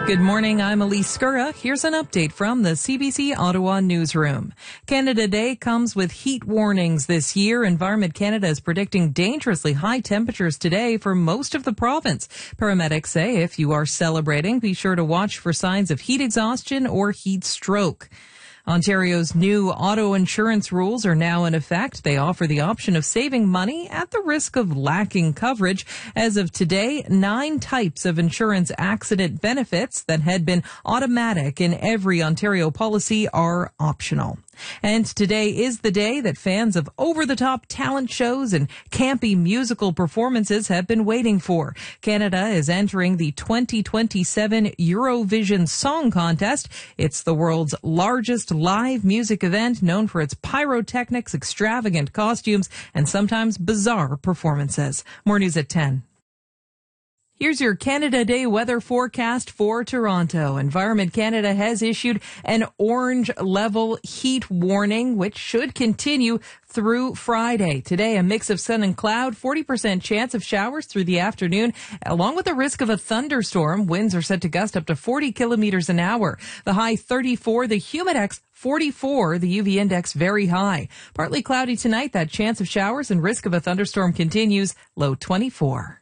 Good morning, I'm Elise Skura. Here's an update from the CBC Ottawa newsroom. Canada Day comes with heat warnings this year. Environment Canada is predicting dangerously high temperatures today for most of the province. Paramedics say if you are celebrating, be sure to watch for signs of heat exhaustion or heat stroke. Ontario's new auto insurance rules are now in effect. They offer the option of saving money at the risk of lacking coverage. As of today, 9 types of insurance accident benefits that had been automatic in every Ontario policy are optional. And today is the day that fans of over-the-top talent shows and campy musical performances have been waiting for. Canada is entering the 2027 Eurovision Song Contest. It's the world's largest live music event, known for its pyrotechnics, extravagant costumes, and sometimes bizarre performances. More news at 10. Here's your Canada Day weather forecast for Toronto. Environment Canada has issued an orange level heat warning, which should continue through Friday. Today, a mix of sun and cloud, 40% chance of showers through the afternoon, along with the risk of a thunderstorm. Winds are set to gust up to 40 kilometers an hour. The high 34, the humidex 44, the UV index very high. Partly cloudy tonight. That chance of showers and risk of a thunderstorm continues. Low 24.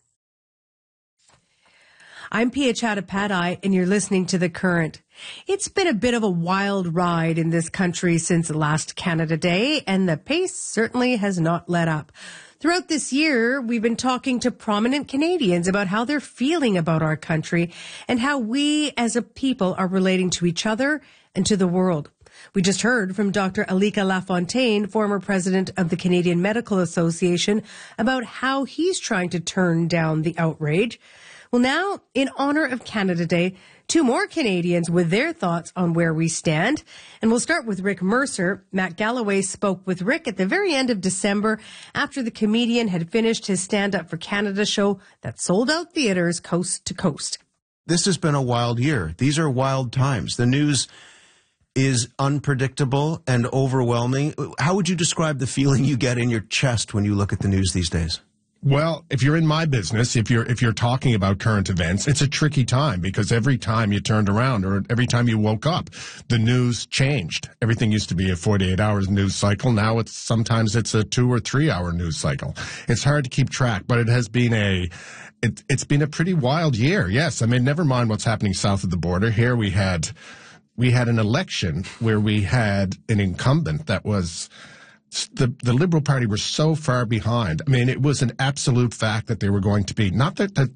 I'm Pia Chattopadhyay, and you're listening to The Current. It's been a bit of a wild ride in this country since last Canada Day, and the pace certainly has not let up. Throughout this year, we've been talking to prominent Canadians about how they're feeling about our country and how we as a people are relating to each other and to the world. We just heard from Dr. Alika Lafontaine, former president of the Canadian Medical Association, about how he's trying to turn down the outrage. Well, now, in honor of Canada Day, 2 more Canadians with their thoughts on where we stand. And we'll start with Rick Mercer. Matt Galloway spoke with Rick at the very end of December after the comedian had finished his Stand Up for Canada show that sold out theaters coast to coast. This has been a wild year. These are wild times. The news is unpredictable and overwhelming. How would you describe the feeling you get in your chest when you look at the news these days? Well, if you're in my business, if you're talking about current events, it's a tricky time because every time you turned around or every time you woke up, the news changed. Everything used to be a 48 hours news cycle. Now sometimes it's a 2 or 3 hour news cycle. It's hard to keep track, but it has been it's been a pretty wild year. Yes. I mean, never mind what's happening south of the border. Here we had an election where we had an incumbent that was the Liberal Party were so far behind. I mean, it was an absolute fact that they were going to be, not that